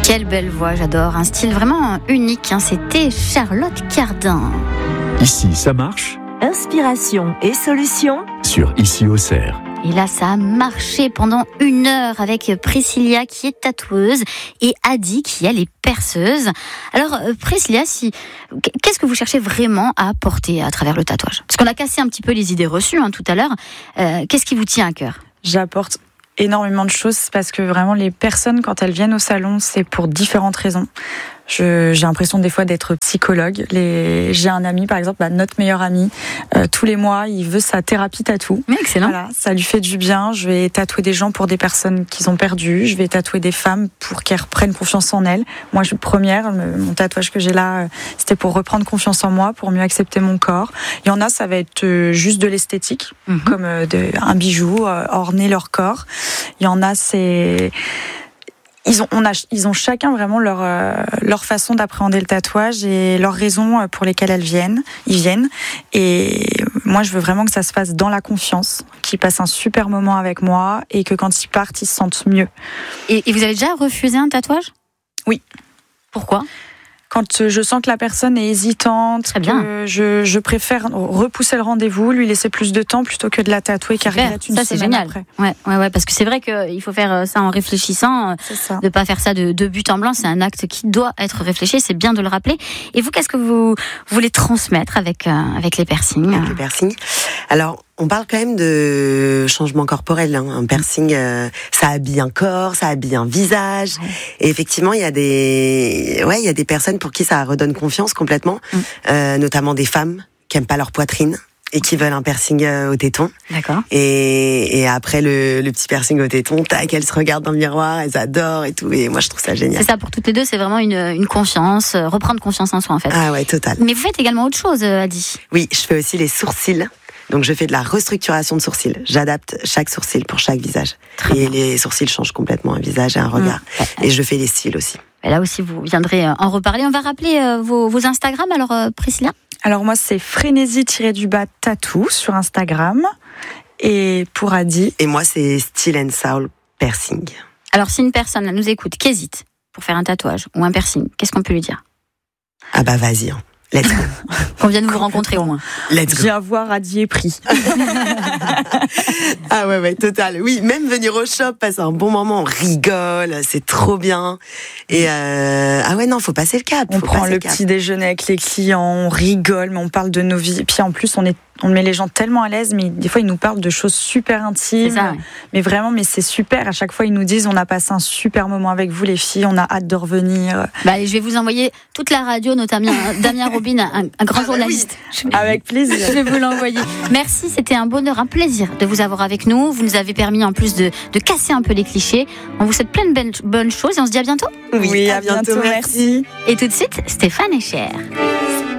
Quelle belle voix, j'adore. Un style vraiment unique. C'était Charlotte Cardin. Ici, ça marche. Inspiration et solutions Sur Ici Auxerre. Et là, ça a marché pendant 1 heure avec Priscilla qui est tatoueuse et Adi qui, elle, est perceuse. Alors, Priscilla, qu'est-ce que vous cherchez vraiment à apporter à travers le tatouage ? Parce qu'on a cassé un petit peu les idées reçues tout à l'heure. Qu'est-ce qui vous tient à cœur ? J'apporte énormément de choses parce que vraiment les personnes, quand elles viennent au salon, c'est pour différentes raisons. J'ai l'impression des fois d'être psychologue. J'ai un ami, par exemple, notre meilleur ami, tous les mois, il veut sa thérapie tatou. Mais excellent. Voilà, ça lui fait du bien. Je vais tatouer des gens pour des personnes qu'ils ont perdues. Je vais tatouer des femmes pour qu'elles reprennent confiance en elles. Moi, je suis première. Mon tatouage que j'ai là, c'était pour reprendre confiance en moi, pour mieux accepter mon corps. Il y en a, ça va être juste de l'esthétique, comme un bijou, orner leur corps. Il y en a, c'est... Ils ont chacun vraiment leur façon d'appréhender le tatouage et leurs raisons pour lesquelles ils viennent. Et moi, je veux vraiment que ça se passe dans la confiance, qu'ils passent un super moment avec moi et que quand ils partent, ils se sentent mieux. Et vous avez déjà refusé un tatouage ? Oui. Pourquoi ? Quand je sens que la personne est hésitante, que je préfère repousser le rendez-vous, lui laisser plus de temps plutôt que de la tatouer car il regrette une ça, c'est semaine génial. après. Ouais, parce que c'est vrai qu'il faut faire ça en réfléchissant, de pas faire ça de but en blanc. C'est un acte qui doit être réfléchi. C'est bien de le rappeler. Et vous, qu'est-ce que vous voulez transmettre avec les piercings ? Avec les piercings. Alors, on parle quand même de changement corporel. Un piercing, ça habille un corps, ça habille un visage. Et effectivement, il y a des personnes pour qui ça redonne confiance complètement, notamment des femmes qui aiment pas leur poitrine et qui veulent un piercing au téton. D'accord. Et après le petit piercing au téton, tac, elles se regardent dans le miroir, elles adorent et tout. Et moi, je trouve ça génial. C'est ça, pour toutes les deux, c'est vraiment une confiance, reprendre confiance en soi, en fait. Ah ouais, total. Mais vous faites également autre chose, Adi. Oui, je fais aussi les sourcils. Donc je fais de la restructuration de sourcils. J'adapte chaque sourcil pour chaque visage. Et les sourcils changent complètement un visage et un regard. Et je fais les cils aussi. Et là aussi, vous viendrez en reparler. On va rappeler vos Instagram, alors Priscilla ? Alors moi, c'est frénésie-tatou sur Instagram. Et pour Adi... Et moi, c'est Style and Soul Piercing. Alors si une personne là, nous écoute, qui hésite pour faire un tatouage ou un piercing, qu'est-ce qu'on peut lui dire ? Ah bah vas-y, let's go. Qu'on vienne vous rencontrer au moins. Let's go. Viens voir Adi et Prix. Ah ouais, total. Oui, même venir au shop, passer un bon moment, on rigole, c'est trop bien. Et faut passer le cap. On prend le petit déjeuner avec les clients, on rigole, mais on parle de nos vies. Et puis en plus, on met les gens tellement à l'aise, mais des fois ils nous parlent de choses super intimes. C'est ça, ouais. Mais vraiment, c'est super. À chaque fois, ils nous disent on a passé un super moment avec vous les filles, on a hâte de revenir. Allez, je vais vous envoyer toute la radio, notamment Damien Robin, un grand journaliste. Oui. Avec plaisir. Je vais vous l'envoyer. Merci, c'était un bonheur, un plaisir de vous avoir avec nous. Vous nous avez permis en plus de casser un peu les clichés. On vous souhaite plein de bonnes choses et on se dit à bientôt. Oui, à bientôt, merci. Et tout de suite, Stéphane Echer.